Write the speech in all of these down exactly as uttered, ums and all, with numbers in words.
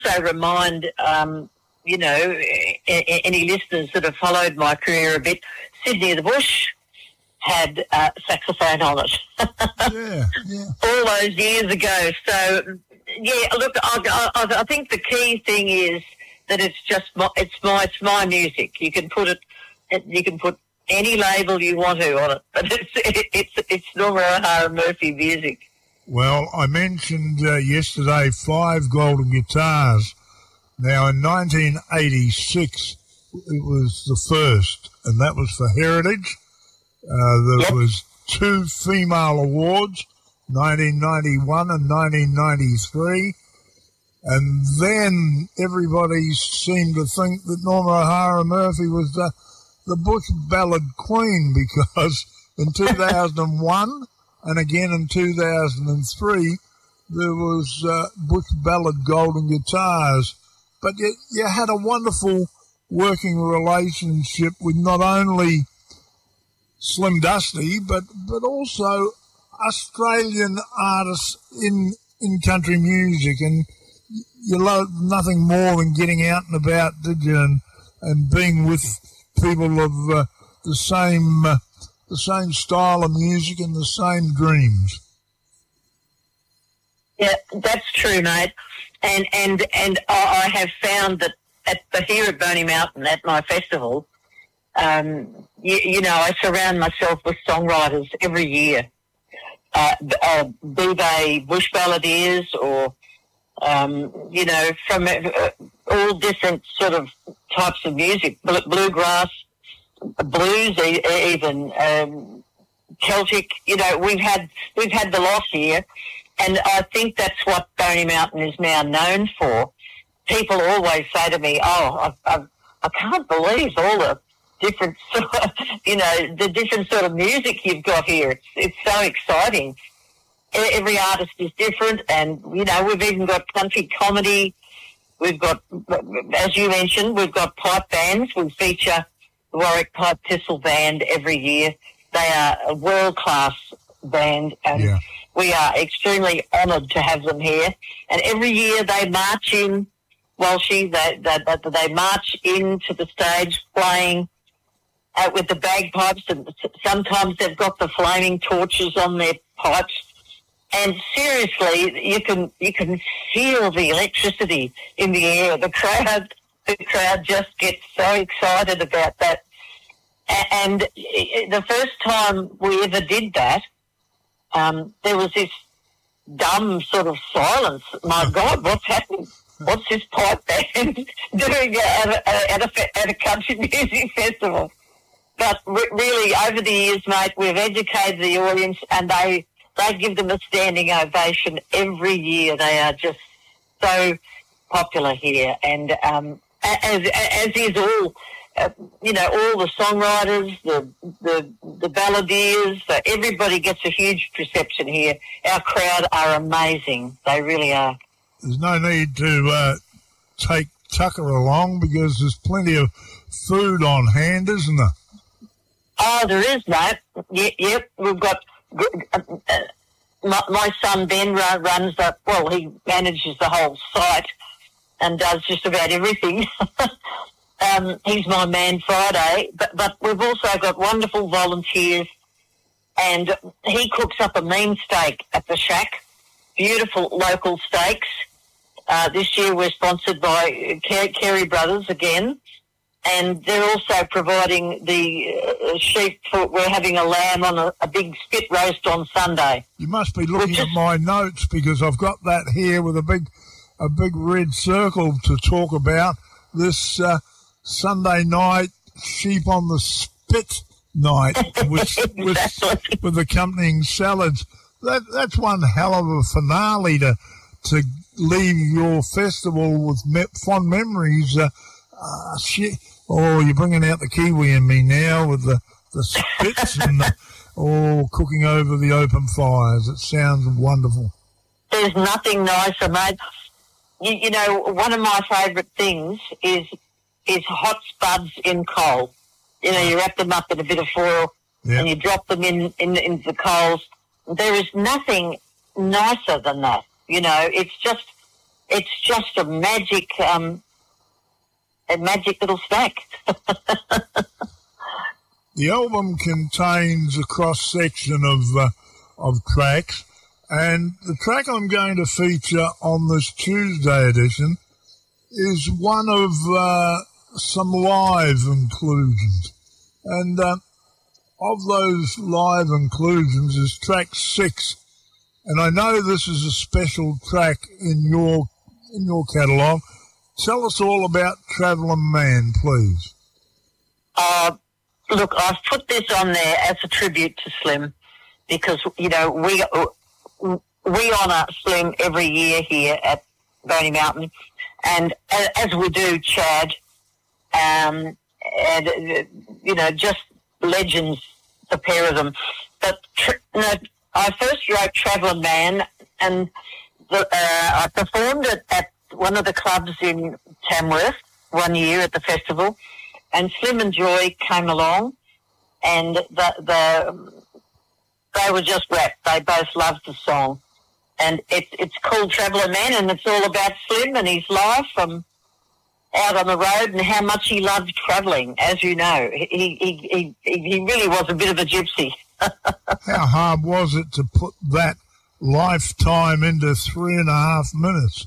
also remind, um, you know, a- a- any listeners that have followed my career a bit, Sydney the Bush had uh, saxophone on it. Yeah, yeah. All those years ago. So, yeah, look, I, I, I think the key thing is that it's just my, it's my, it's my music. You can put it, you can put any label you want to on it, but it's it's it's Norma O'Hara Murphy music. Well, I mentioned uh, yesterday five golden guitars. Now, in nineteen eighty-six, it was the first, and that was for Heritage. Uh, there Yep. was two female awards, nineteen ninety-one and nineteen ninety-three. And then everybody seemed to think that Norma O'Hara Murphy was the, the Bush Ballad Queen, because in two thousand one and again in two thousand three, there was uh, Bush Ballad Golden Guitars. But you, you had a wonderful working relationship with not only Slim Dusty, but, but also Australian artists in, in country music. And you love nothing more than getting out and about, did you, and, and being with people of uh, the same uh, the same style of music and the same dreams. Yeah, that's true, mate. And and and I I have found that at the here at Boney Mountain at my festival, um, you, you know, I surround myself with songwriters every year, uh, uh, be they bush balladeers or um, you know, from uh, all different sort of types of music, bl- bluegrass, blues, e- even um, Celtic. You know, we've had we've had the lot here, and I think that's what Boney Mountain is now known for. People always say to me, "Oh, I, I, I can't believe all the different, sort of, you know, the different sort of music you've got here. It's it's so exciting." Every artist is different, and, you know, we've even got country comedy. We've got, as you mentioned, we've got pipe bands. We feature the Warwick Pipe Thistle Band every year. They are a world-class band, and Yeah. we are extremely honoured to have them here. And every year they march in, Walshy, they, they, they, they march into the stage playing uh, with the bagpipes, and sometimes they've got the flaming torches on their pipes. And seriously, you can you can feel the electricity in the air. The crowd, the crowd just gets so excited about that. A- And the first time we ever did that, um, there was this dumb sort of silence. My God, what's happening? What's this pipe band doing at a, at a, fe- at a country music festival? But re- really, over the years, mate, we've educated the audience, and they. They give them a standing ovation every year. They are just so popular here, and um, as as is all, uh, you know, all the songwriters, the the the balladeers. Uh, everybody gets a huge reception here. Our crowd are amazing. They really are. There's no need to uh, take Tucker along, because there's plenty of food on hand, isn't there? Oh, there is, mate. Yep, yep. We've got. Uh, my, my son Ben run, runs the, well, he manages the whole site and does just about everything. um, he's my man Friday, but, but we've also got wonderful volunteers, and he cooks up a mean steak at the shack, beautiful local steaks. Uh, this year we're sponsored by Ker- Kerry Brothers again. And they're also providing the uh, sheep for, we're having a lamb on a, a big spit roast on Sunday. You must be looking Just, at my notes, because I've got that here with a big a big red circle to talk about. This uh, Sunday night, sheep on the spit night with, exactly. with, with accompanying salads. That That's one hell of a finale to, to leave your festival with me- fond memories. Uh, uh, shit. Oh, you're bringing out the Kiwi in me now with the, the spits and the, oh, cooking over the open fires. It sounds wonderful. There's nothing nicer, mate. You, you know, one of my favourite things is is hot spuds in coal. You know, you wrap them up in a bit of foil Yeah. and you drop them in, in into the coals. There is nothing nicer than that. You know, it's just it's just a magic, um, a magic little snack. The album contains a cross-section of uh, of tracks, and the track I'm going to feature on this Tuesday edition is one of uh, some live inclusions. And uh, of those live inclusions is track six. And I know this is a special track in your in your catalogue. Tell us all about Travelling Man, please. Uh, look, I've put this on there as a tribute to Slim because, you know, we we honour Slim every year here at Boney Mountain. And as we do, Chad, um, and, you know, just legends, the pair of them. But tr- no, I first wrote Travelling Man, and the, uh, I performed it at one of the clubs in Tamworth one year at the festival, and Slim and Joy came along, and the, the they were just wrapped. They both loved the song. And it, it's called Travelling Man, and it's all about Slim and his life from out on the road and how much he loved travelling. As you know, he he, he he really was a bit of a gypsy. How hard was it to put that lifetime into three and a half minutes?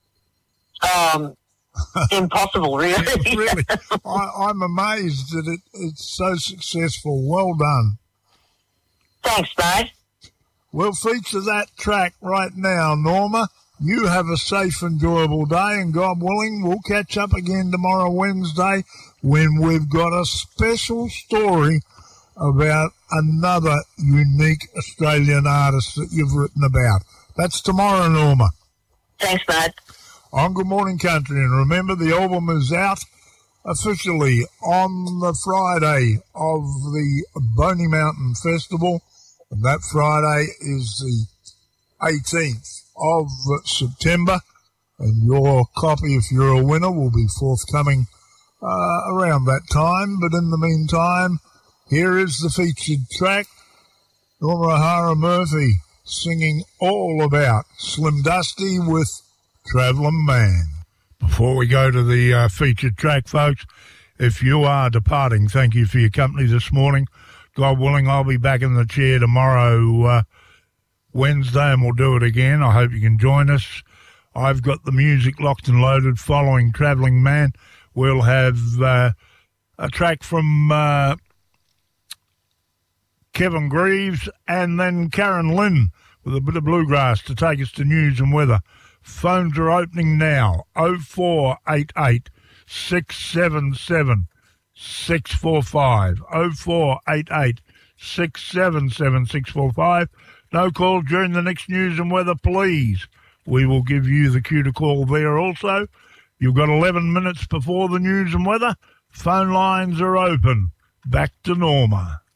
Um, impossible, really. Really, I, I'm amazed that it, it's so successful. Well done. Thanks, mate. We'll feature that track right now, Norma. You have a safe, enjoyable day, and God willing, we'll catch up again tomorrow, Wednesday, when we've got a special story about another unique Australian artist that you've written about. That's tomorrow, Norma. Thanks, mate. On Good Morning Country, and remember, the album is out officially on the Friday of the Boney Mountain Festival. And that Friday is the eighteenth of September, and your copy, if you're a winner, will be forthcoming uh, around that time. But in the meantime, here is the featured track, Norma O'Hara Murphy singing all about Slim Dusty with Travelling Man. Before we go to the uh, featured track, folks, if you are departing, thank you for your company this morning. God willing, I'll be back in the chair tomorrow, uh, Wednesday, and we'll do it again. I hope you can join us. I've got the music locked and loaded. Following Travelling Man, we'll have uh, a track from uh, Kevin Greaves, and then Karen Lynn with a bit of bluegrass to take us to news and weather. Phones are opening now, oh four eight eight, six seven seven, six four five, oh four eight eight, six seven seven, six four five. No call during the next news and weather, please. We will give you the cue to call there also. You've got eleven minutes before the news and weather. Phone lines are open. Back to Norma.